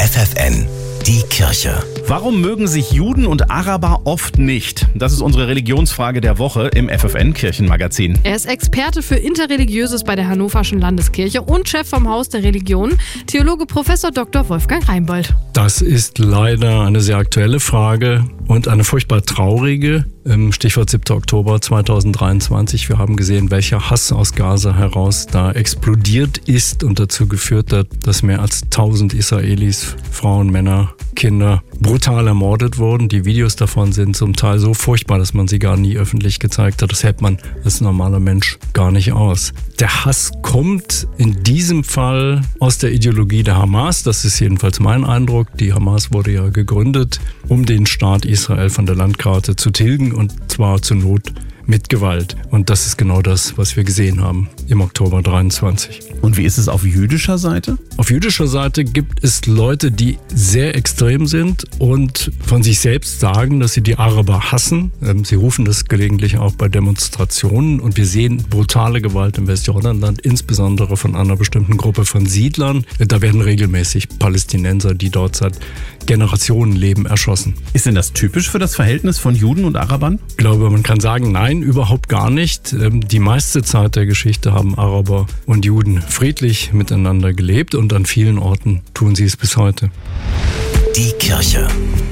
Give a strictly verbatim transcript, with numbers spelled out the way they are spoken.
F F N, die Kirche. Warum mögen sich Juden und Araber oft nicht? Das ist unsere Religionsfrage der Woche im F F N-Kirchenmagazin. Er ist Experte für Interreligiöses bei der Hannoverschen Landeskirche und Chef vom Haus der Religion, Theologe Professor Doktor Wolfgang Reinbold. Das ist leider eine sehr aktuelle Frage und eine furchtbar traurige. Stichwort siebter Oktober zweitausenddreiundzwanzig. Wir haben gesehen, welcher Hass aus Gaza heraus da explodiert ist und dazu geführt hat, dass mehr als tausend Israelis, Frauen, Männer, Kinder brutal ermordet wurden. Die Videos davon sind zum Teil so furchtbar, dass man sie gar nie öffentlich gezeigt hat. Das hält man als normaler Mensch gar nicht aus. Der Hass kommt in diesem Fall aus der Ideologie der Hamas. Das ist jedenfalls mein Eindruck. Die Hamas wurde ja gegründet, um den Staat Israel von der Landkarte zu tilgen, und zwar zur Not mit Gewalt. Und das ist genau das, was wir gesehen haben im Oktober dreiundzwanzig. Und wie ist es auf jüdischer Seite? Auf jüdischer Seite gibt es Leute, die sehr extrem sind und von sich selbst sagen, dass sie die Araber hassen. Sie rufen das gelegentlich auch bei Demonstrationen. Und wir sehen brutale Gewalt im Westjordanland, insbesondere von einer bestimmten Gruppe von Siedlern. Da werden regelmäßig Palästinenser, die dort seit Generationen leben, erschossen. Ist denn das typisch für das Verhältnis von Juden und Arabern? Ich glaube, man kann sagen, nein, überhaupt gar nicht. Die meiste Zeit der Geschichte haben Araber und Juden friedlich miteinander gelebt und an vielen Orten tun sie es bis heute. Die Kirche.